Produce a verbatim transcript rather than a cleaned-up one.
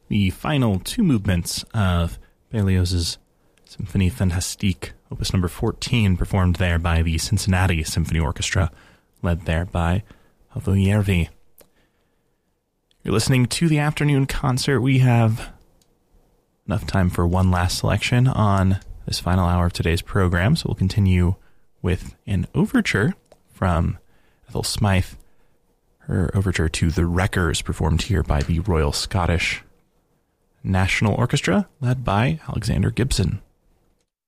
the final two movements of Berlioz's Symphonie Fantastique, opus number fourteen, performed there by the Cincinnati Symphony Orchestra, led there by Pavel Järvi. You're listening to the afternoon concert. We have enough time for one last selection on this final hour of today's program, so we'll continue with an overture from Ethel Smythe, her overture to The Wreckers, performed here by the Royal Scottish National Orchestra, led by Alexander Gibson.